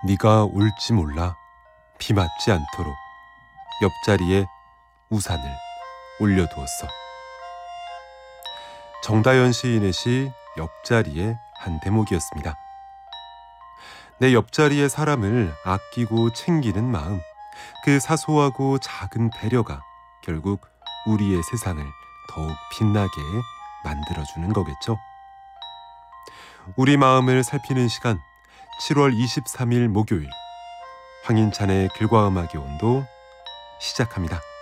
네가 올지 몰라 비 맞지 않도록 옆자리에 우산을 올려두었어. 정다연 시인의 시 옆자리의 한 대목이었습니다. 내 옆자리의 사람을 아끼고 챙기는 마음, 그 사소하고 작은 배려가 결국 우리의 세상을 더욱 빛나게 만들어주는 거겠죠. 우리 마음을 살피는 시간, 7월 23일 목요일, 황인찬의 글과 음악의 온도 시작합니다.